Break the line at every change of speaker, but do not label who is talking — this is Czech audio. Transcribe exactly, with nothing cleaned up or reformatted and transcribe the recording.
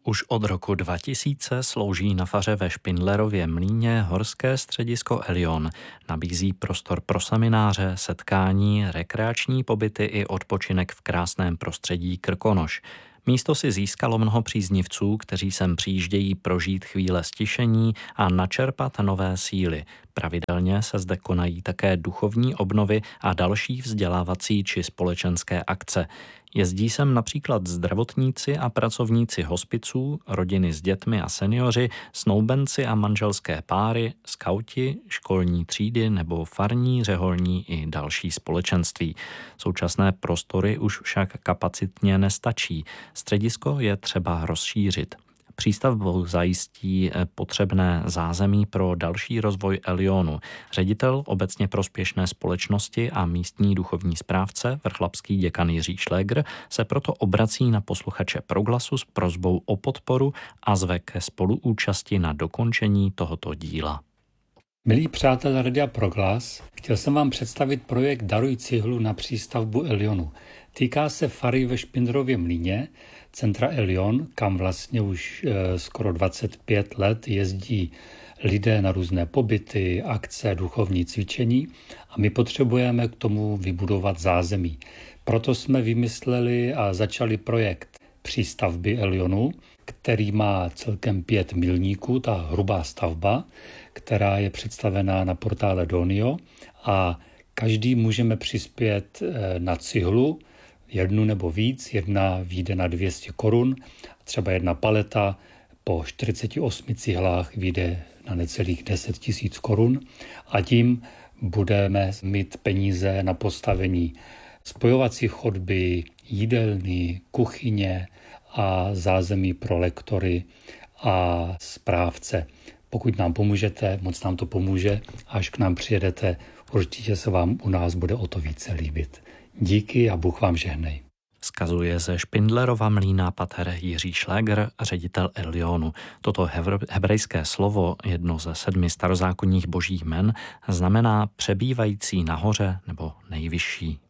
Už od roku dva tisíce slouží na faře ve Špindlerově Mlýně horské středisko Elion. Nabízí prostor pro semináře, setkání, rekreační pobyty i odpočinek v krásném prostředí Krkonoš. Místo si získalo mnoho příznivců, kteří sem přijíždějí prožít chvíle stišení a načerpat nové síly. Pravidelně se zde konají také duchovní obnovy a další vzdělávací či společenské akce. Jezdí sem například zdravotníci a pracovníci hospiců, rodiny s dětmi a seniori, snoubenci a manželské páry, skauti, školní třídy nebo farní, řeholní i další společenství. Současné prostory už však kapacitně nestačí. Středisko je třeba rozšířit. Přístavbou zajistí potřebné zázemí pro další rozvoj Elionu. Ředitel obecně prospěšné společnosti a místní duchovní správce, vrchlabský děkan Jiří Šlégr, se proto obrací na posluchače Proglasu s prosbou o podporu a zve ke spoluúčasti na dokončení tohoto díla.
Milí přátelé Radia Proglas, chtěl jsem vám představit projekt Daruj cihlu na přístavbu Elionu. Týká se fary ve Špindlerově Mlýně, centra Elion, kam vlastně už e, skoro dvacet pět let jezdí lidé na různé pobyty, akce, duchovní cvičení a my potřebujeme k tomu vybudovat zázemí. Proto jsme vymysleli a začali projekt přístavby Elionu, který má celkem pět milníků, ta hrubá stavba, která je představená na portále Donio a každý můžeme přispět na cihlu, jednu nebo víc, jedna vyjde na dvě stě korun, třeba jedna paleta po čtyřiceti osmi cihlách vyjde na necelých deset tisíc korun a tím budeme mít peníze na postavení spojovací chodby, jídelny, kuchyně a zázemí pro lektory a správce. Pokud nám pomůžete, moc nám to pomůže, až k nám přijedete, určitě se vám u nás bude o to více líbit. Díky a Bůh vám žehnej.
Vzkazuje ze Špindlerova Mlýna pater Jiří Šlégr, ředitel Elionu. Toto hebrejské slovo, jedno ze sedmi starozákonních božích jmen, znamená přebývající nahoře nebo nejvyšší.